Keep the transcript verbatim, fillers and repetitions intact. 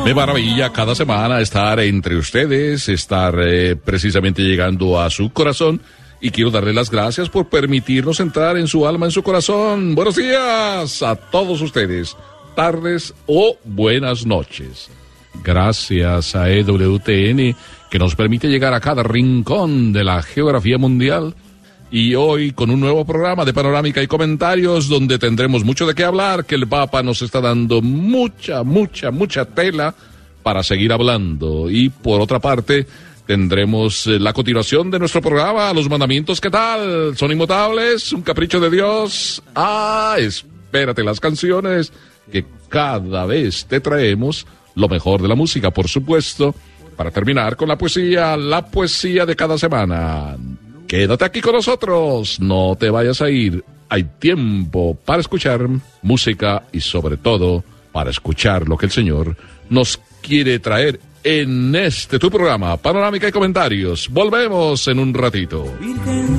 Me maravilla cada semana estar entre ustedes, estar eh, precisamente llegando a su corazón, y quiero darle las gracias por permitirnos entrar en su alma, en su corazón. Buenos días a todos ustedes, tardes o buenas noches. Gracias a E W T N, que nos permite llegar a cada rincón de la geografía mundial. Y hoy con un nuevo programa de panorámica y comentarios donde tendremos mucho de qué hablar, que el Papa nos está dando mucha, mucha, mucha tela para seguir hablando. Y por otra parte, tendremos la continuación de nuestro programa, los mandamientos, ¿qué tal? ¿Son inmutables? ¿Un capricho de Dios? Ah, espérate las canciones, que cada vez te traemos lo mejor de la música, por supuesto, para terminar con la poesía, la poesía de cada semana. Quédate aquí con nosotros, no te vayas a ir. Hay tiempo para escuchar música y sobre todo para escuchar lo que el Señor nos quiere traer en este tu programa, Panorámica y Comentarios. Volvemos en un ratito.